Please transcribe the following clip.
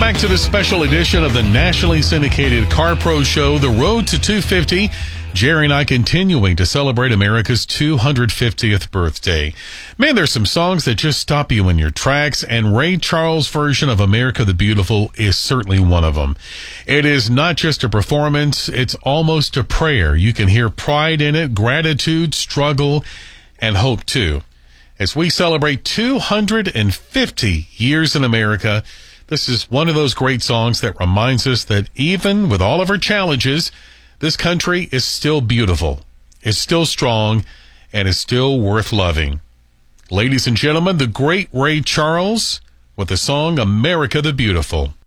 back to this special edition of the nationally syndicated Car Pro Show, The Road to 250. Jerry and I continuing to celebrate America's 250th birthday. Man, there's some songs that just stop you in your tracks, and Ray Charles' version of America the Beautiful is certainly one of them. It is not just a performance, it's almost a prayer. You can hear pride in it, gratitude, struggle, and hope too. As we celebrate 250 years in America, this is one of those great songs that reminds us that even with all of our challenges, this country is still beautiful, is still strong, and is still worth loving. Ladies and gentlemen, the great Ray Charles with the song America the Beautiful.